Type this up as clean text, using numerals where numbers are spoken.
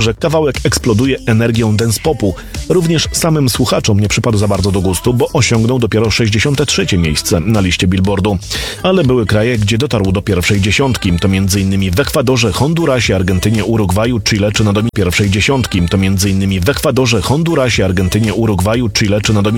że kawałek eksploduje energią dance popu. Również samym słuchaczom nie przypadł za bardzo do gustu, bo osiągnął dopiero 63. miejsce na liście Billboardu. Ale były kraje, gdzie dotarł do pierwszej dziesiątki. To m.in. w Ekwadorze, Hondurasie, Argentynie, Urugwaju, Chile czy na pierwszej dziesiątki. To m.in. w Ekwadorze, Hondurasie, Argentynie, Urugwaju, Chile czy na